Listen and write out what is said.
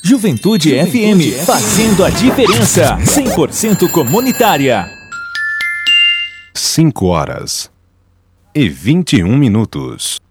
Juventude FM, fazendo a diferença, 100% comunitária. 5 horas e 21 minutos.